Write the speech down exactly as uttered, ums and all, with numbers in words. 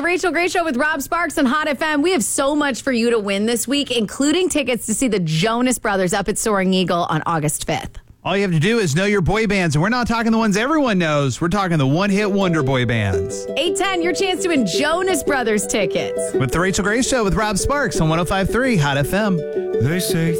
Rachel Gray Show with Rob Sparks on Hot F M. We have so much for you to win this week, including tickets to see the Jonas Brothers up at Soaring Eagle on August fifth. All you have to do is know your boy bands, and we're not talking the ones everyone knows. We're talking the one-hit wonder boy bands. eight ten, your chance to win Jonas Brothers tickets. With the Rachel Gray Show with Rob Sparks on one oh five point three Hot F M. They say